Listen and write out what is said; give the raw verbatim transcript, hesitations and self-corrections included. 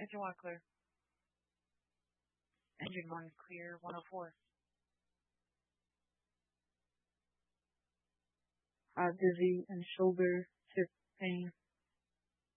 Engine one clear. Engine one clear, one oh four. Uh, dizzy and shoulder tip pain.